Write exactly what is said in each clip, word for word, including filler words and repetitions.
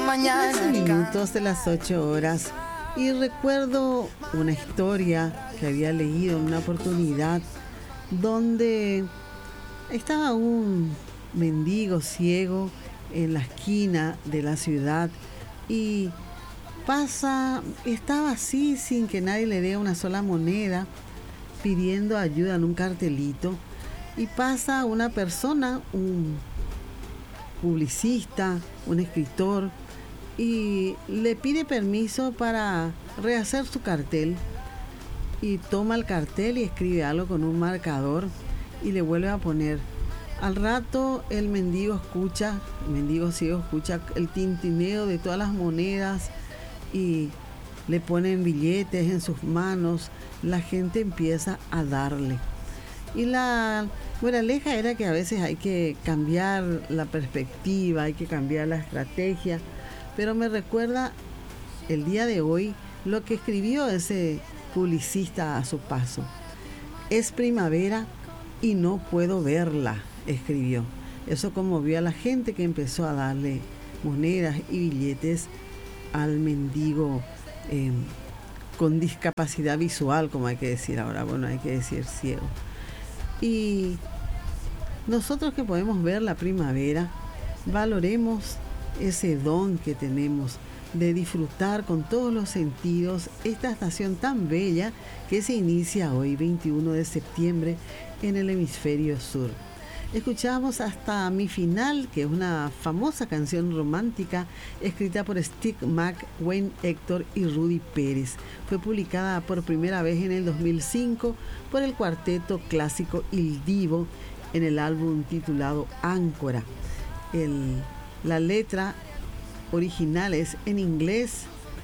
trece minutos de las ocho horas. Y recuerdo una historia que había leído en una oportunidad donde estaba un mendigo ciego en la esquina de la ciudad y pasa, estaba así sin que nadie le dé una sola moneda, pidiendo ayuda en un cartelito, y pasa una persona, un publicista, un escritor, y le pide permiso para rehacer su cartel, y toma el cartel y escribe algo con un marcador y le vuelve a poner. Al rato el mendigo escucha, el mendigo ciego escucha el tintineo de todas las monedas y le ponen billetes en sus manos. La gente empieza a darle. Y la moraleja era que a veces hay que cambiar la perspectiva, hay que cambiar la estrategia. Pero me recuerda el día de hoy lo que escribió ese publicista a su paso. Es primavera y no puedo verla, escribió. Eso conmovió a la gente, que empezó a darle monedas y billetes al mendigo eh, con discapacidad visual, como hay que decir ahora, bueno, hay que decir ciego. Y nosotros que podemos ver la primavera, valoremos ese don que tenemos de disfrutar con todos los sentidos esta estación tan bella que se inicia hoy, veintiuno de septiembre, en el hemisferio sur. Escuchamos Hasta mi final, que es una famosa canción romántica escrita por Steve Mac, Wayne Héctor y Rudy Pérez. Fue publicada por primera vez en el dos mil cinco por el cuarteto clásico Il Divo en el álbum titulado Áncora. El, la letra original es en inglés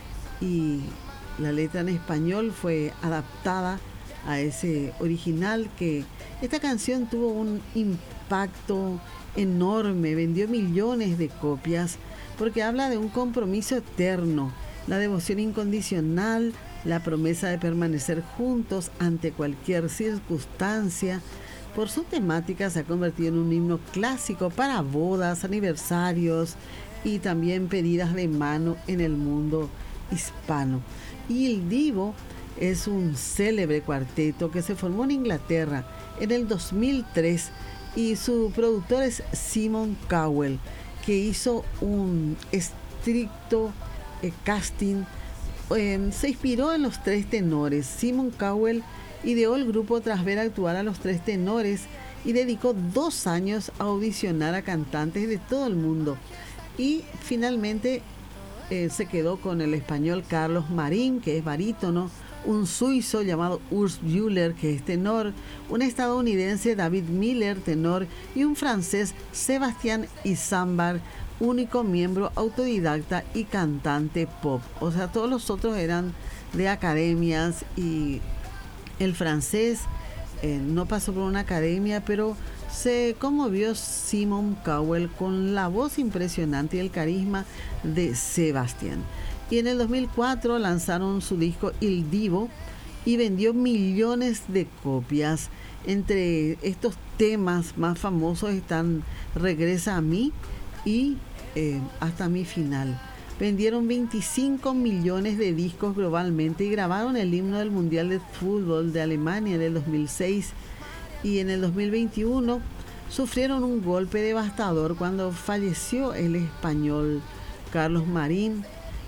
y la letra en español fue adaptada a ese original. Que esta canción tuvo un impacto enorme, vendió millones de copias porque habla de un compromiso eterno, la devoción incondicional, la promesa de permanecer juntos ante cualquier circunstancia. Por su temática se ha convertido en un himno clásico para bodas, aniversarios y también pedidas de mano en el mundo hispano. Y Il Divo es un célebre cuarteto que se formó en Inglaterra en el dos mil tres y su productor es Simon Cowell, que hizo un estricto eh, casting. Eh, se inspiró en los tres tenores. Simon Cowell ideó el grupo tras ver actuar a los tres tenores y dedicó dos años a audicionar a cantantes de todo el mundo. Y finalmente eh, se quedó con el español Carlos Marín, que es barítono, un suizo llamado Urs Bühler, que es tenor, un estadounidense David Miller, tenor, y un francés Sébastien Isambard, único miembro autodidacta y cantante pop. O sea, todos los otros eran de academias y el francés eh, no pasó por una academia, pero se conmovió Simon Cowell con la voz impresionante y el carisma de Sebastián. Y en el dos mil cuatro lanzaron su disco Il Divo y vendió millones de copias. Entre estos temas más famosos están Regresa a mí y eh, Hasta mi final. Vendieron veinticinco millones de discos globalmente y grabaron el himno del Mundial de Fútbol de Alemania en el dos mil seis. Y en el dos mil veintiuno sufrieron un golpe devastador cuando falleció el español Carlos Marín.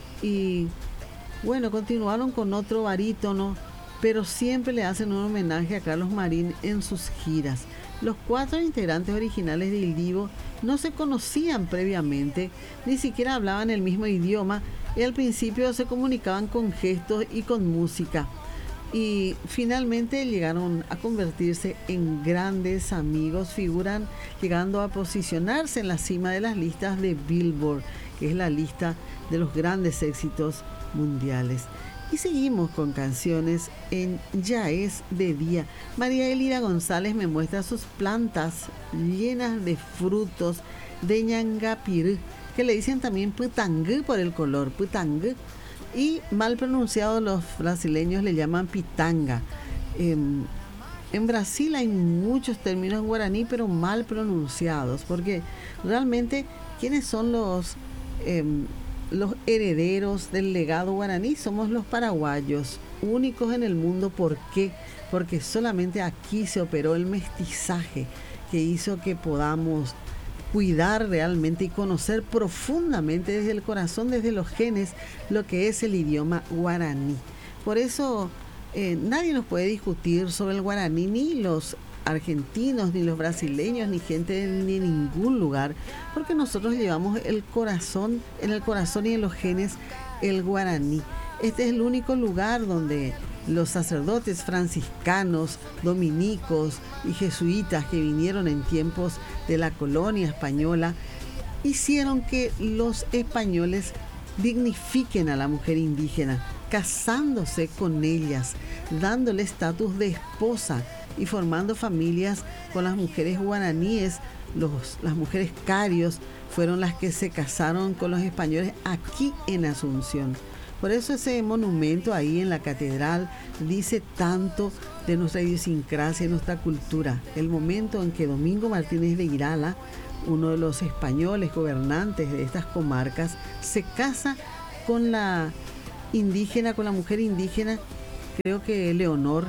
Y bueno, continuaron con otro barítono, pero siempre le hacen un homenaje a Carlos Marín en sus giras. Los cuatro integrantes originales de Il Divo no se conocían previamente, ni siquiera hablaban el mismo idioma y al principio se comunicaban con gestos y con música. Y finalmente llegaron a convertirse en grandes amigos, figuran llegando a posicionarse en la cima de las listas de Billboard, que es la lista de los grandes éxitos mundiales. Y seguimos con canciones en Ya es de día. María Elida González me muestra sus plantas llenas de frutos de ñangapirú, que le dicen también putangú por el color, putangú. Y mal pronunciado los brasileños le llaman pitanga. Eh, en Brasil hay muchos términos en guaraní, pero mal pronunciados, porque realmente, ¿quiénes son los... Eh, los herederos del legado guaraní somos los paraguayos, únicos en el mundo. ¿Por qué? Porque solamente aquí se operó el mestizaje que hizo que podamos cuidar realmente y conocer profundamente desde el corazón, desde los genes, lo que es el idioma guaraní. Por eso eh, nadie nos puede discutir sobre el guaraní, ni los argentinos, ni los brasileños, ni gente de ni ningún lugar, porque nosotros llevamos el corazón, en el corazón y en los genes, el guaraní. Este es el único lugar donde los sacerdotes franciscanos, dominicos y jesuitas que vinieron en tiempos de la colonia española hicieron que los españoles dignifiquen a la mujer indígena, casándose con ellas, dándole estatus de esposa y formando familias con las mujeres guaraníes. Los, las mujeres carios fueron las que se casaron con los españoles aquí en Asunción. Por eso ese monumento ahí en la catedral dice tanto de nuestra idiosincrasia y nuestra cultura. El momento en que Domingo Martínez de Irala, uno de los españoles gobernantes de estas comarcas, se casa con la indígena, con la mujer indígena, creo que Leonor,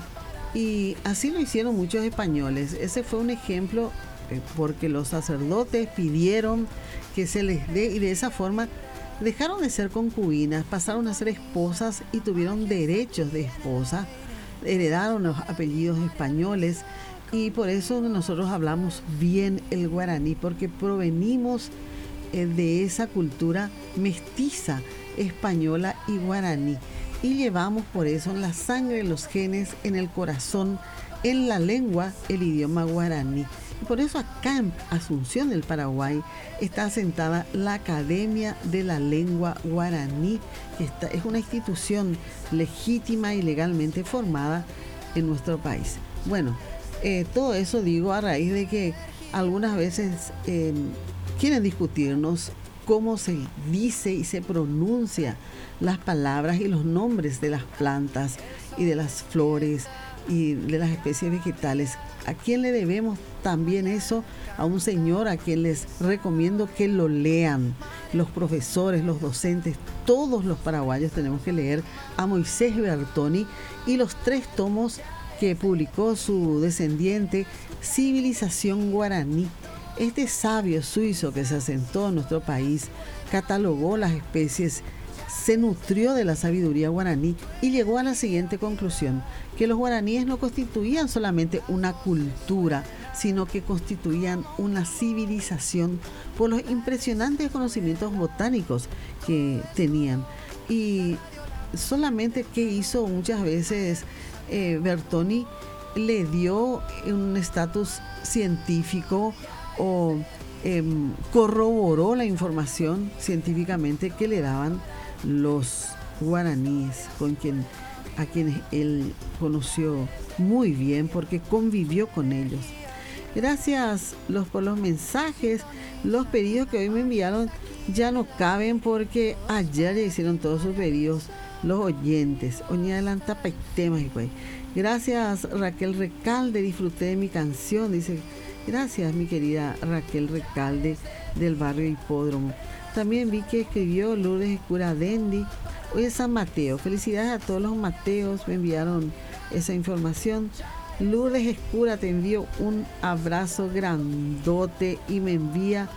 y así lo hicieron muchos españoles. Ese fue un ejemplo eh, porque los sacerdotes pidieron que se les dé, y de esa forma dejaron de ser concubinas, pasaron a ser esposas y tuvieron derechos de esposa, heredaron los apellidos españoles, y por eso nosotros hablamos bien el guaraní, porque provenimos eh, de esa cultura mestiza española y guaraní, y llevamos por eso en la sangre, en los genes, en el corazón, en la lengua, el idioma guaraní. Y por eso acá en Asunción del Paraguay está asentada la Academia de la Lengua Guaraní, que está, es una institución legítima y legalmente formada en nuestro país. Bueno, eh, todo eso digo a raíz de que algunas veces eh, quieren discutirnos cómo se dice y se pronuncia las palabras y los nombres de las plantas y de las flores y de las especies vegetales. ¿A quién le debemos también eso? A un señor a quien les recomiendo que lo lean. Los profesores, los docentes, todos los paraguayos tenemos que leer a Moisés Bertoni y los tres tomos que publicó su descendiente, Civilización Guaraní. Este sabio suizo que se asentó en nuestro país catalogó las especies, se nutrió de la sabiduría guaraní y llegó a la siguiente conclusión: que los guaraníes no constituían solamente una cultura, sino que constituían una civilización por los impresionantes conocimientos botánicos que tenían. Y solamente que hizo muchas veces eh, Bertoni, le dio un estatus científico o eh, corroboró la información científicamente que le daban los guaraníes, con quien, a quienes él conoció muy bien porque convivió con ellos. Gracias los, por los mensajes. Los pedidos que hoy me enviaron ya no caben porque ayer ya hicieron todos sus pedidos los oyentes. Oña adelanta temas y pues. Gracias Raquel Recalde, disfruté de mi canción, dice. Gracias mi querida Raquel Recalde del barrio Hipódromo. También vi que escribió Lourdes Escura Dendi. Hoy es San Mateo. Felicidades a todos los Mateos. Me enviaron esa información. Lourdes Escura, te envío un abrazo grandote y me envía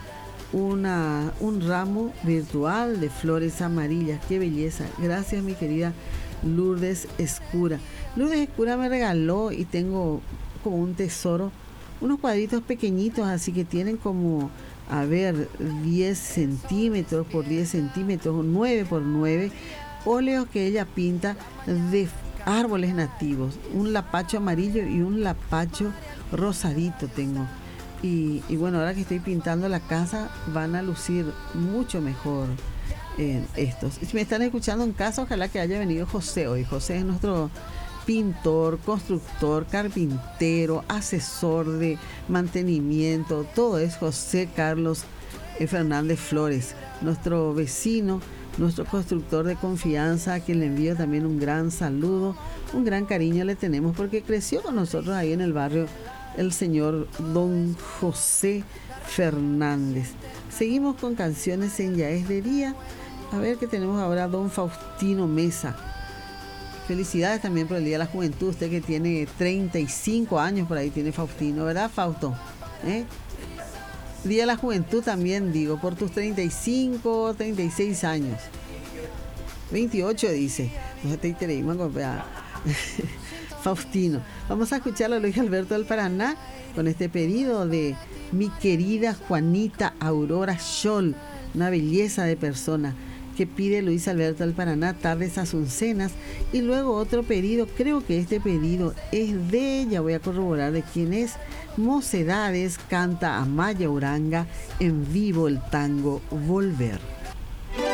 una, un ramo virtual de flores amarillas. ¡Qué belleza! Gracias mi querida Lourdes Escura. Lourdes Escura me regaló, y tengo como un tesoro, unos cuadritos pequeñitos, así que tienen como, a ver, diez centímetros por diez centímetros, nueve por nueve, óleos que ella pinta de árboles nativos, un lapacho amarillo y un lapacho rosadito tengo. Y, y bueno, ahora que estoy pintando la casa van a lucir mucho mejor eh, estos. Si me están escuchando en casa, ojalá que haya venido José hoy. José es nuestro pintor, constructor, carpintero, asesor de mantenimiento, todo es José Carlos eh, Fernández Flores, nuestro vecino, nuestro constructor de confianza, a quien le envío también un gran saludo, un gran cariño le tenemos porque creció con nosotros ahí en el barrio el señor don José Fernández. Seguimos con canciones en Ya es de día A ver qué tenemos ahora, don Faustino Mesa. Felicidades también por el Día de la Juventud. Usted que tiene treinta y cinco años, por ahí tiene Faustino, ¿verdad, Fausto? ¿Eh? Día de la Juventud también, digo, por tus treinta y cinco, treinta y seis años. veintiocho dice. No te interesa, Faustino. Vamos a escuchar a Luis Alberto del Paraná con este pedido de mi querida Juanita Aurora Scholl, una belleza de persona, que pide Luis Alberto del Paraná, Tardes Asuncenas. Y luego otro pedido, creo que este pedido es de ella, voy a corroborar de quién es. Mocedades canta Amaya Uranga en vivo el tango Volver.